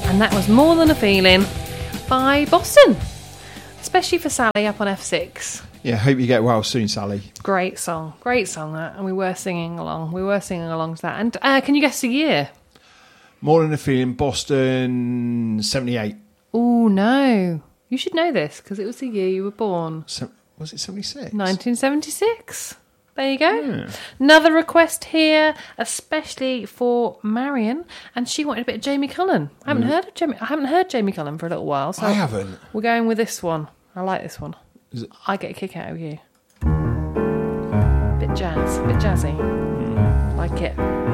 And that was More Than a Feeling by Boston. Especially for Sally up on F6. Yeah, hope you get well soon, Sally. Great song that. And we were singing along to that. And can you guess the year? More Than a Feeling, Boston, 78. Oh, no. You should know this because it was the year you were born. Was it 76? 1976. There you go. Yeah. Another request here, especially for Marion, and she wanted a bit of Jamie Cullen. I haven't heard Jamie Cullen for a little while, so I haven't. We're going with this one. I like this one. I get a kick out of you. Bit jazzy. Like it.